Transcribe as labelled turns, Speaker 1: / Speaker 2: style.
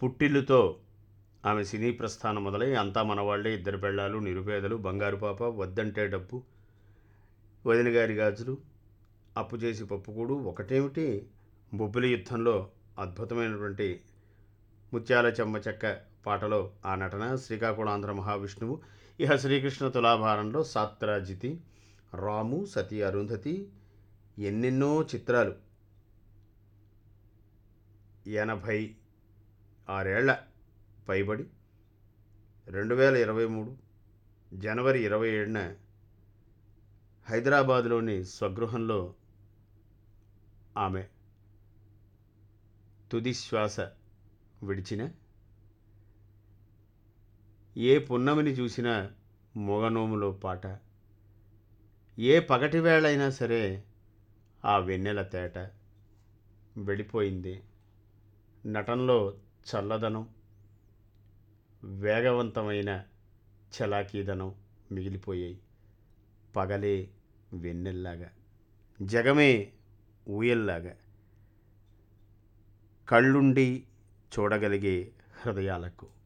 Speaker 1: పుట్టిల్లుతో ఆమె సినీ ప్రస్థానం మొదలై అంతా మనవాళ్లే, ఇద్దరు పెళ్ళాలు, నిరుపేదలు, బంగారు పాప, వద్దంటే డబ్బు, వదిన గారి గాజులు, అప్పు చేసి పప్పుకూడు, ఒకటేమిటి బొబ్బిలి యుద్ధంలో అద్భుతమైనటువంటి ముత్యాల చెమ్మ చెక్క పాటలో ఆ నటన, శ్రీకాకుళాంధ్ర మహావిష్ణువు, ఇహ శ్రీకృష్ణ తులాభారంలో సాత్రాజితి, రాము, సతీ అరుంధతి, ఎన్నెన్నో చిత్రాలు. 86 పైబడి 2023 జనవరి 27న హైదరాబాదులోని స్వగృహంలో ఆమె తుది శ్వాస విడిచిన, ఏ పున్నమిని చూసినా మొగనోములో పాట, ఏ పగటి వేళైనా సరే ఆ వెన్నెల తేట, వెళ్ళిపోయింది. నటనలో చల్లదనం, వేగవంతమైన చలాకీదనం మిగిలిపోయాయి. పగలే వెన్నెల్లాగా, జగమే ఊయల్లాగా, కళ్ళుండి చూడగలిగే హృదయాలకు